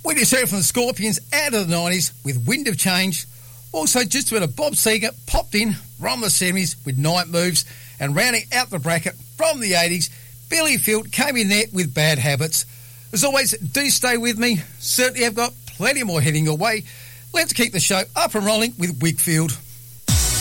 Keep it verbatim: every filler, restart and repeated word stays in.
We just heard from the Scorpions out of the nineties with Wind of Change. Also, just about a Bob Seger popped in from the seventies with Night Moves, and rounding out the bracket from the eighties, Billy Field came in there with Bad Habits. As always, do stay with me. Certainly have got plenty more heading your way. Let's keep the show up and rolling with Wickfield.